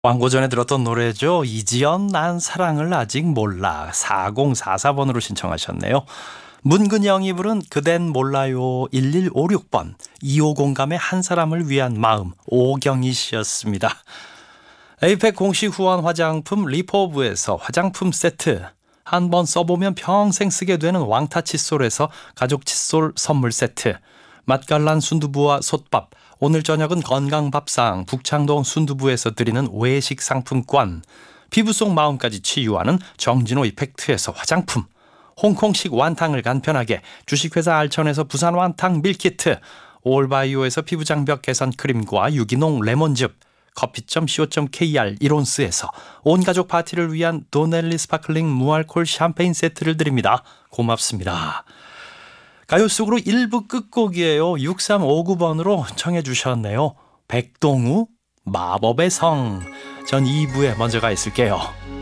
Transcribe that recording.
광고 전에 들었던 노래죠. 이지연 난 사랑을 아직 몰라 4044번으로 신청하셨네요. 문근영이 부른 그댄 몰라요 1156번 250감의 한 사람을 위한 마음 오경희 씨였습니다. 에이펙 공식 후원 화장품 리포브에서 화장품 세트, 한 번 써보면 평생 쓰게 되는 왕타 칫솔에서 가족 칫솔 선물 세트, 맛깔난 순두부와 솥밥, 오늘 저녁은 건강밥상 북창동 순두부에서 드리는 외식 상품권, 피부 속 마음까지 치유하는 정진호 이펙트에서 화장품, 홍콩식 완탕을 간편하게 주식회사 알천에서 부산 완탕 밀키트, 올바이오에서 피부장벽 개선 크림과 유기농 레몬즙, 커피.co.kr 이론스에서 온가족 파티를 위한 도넬리 스파클링 무알콜 샴페인 세트를 드립니다. 고맙습니다. 가요 속으로 1부 끝곡이에요. 6359번으로 청해 주셨네요. 백동우 마법의 성. 전 2부에 먼저 가 있을게요.